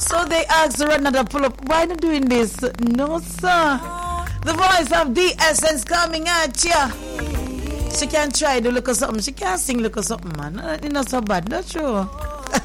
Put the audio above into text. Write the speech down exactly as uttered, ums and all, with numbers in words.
So they asked Rana to pull up. Why not doing this? No, sir. The voice of the essence coming at ya. She can try to look at something. She can't sing look at something, man. It's not so bad, not true.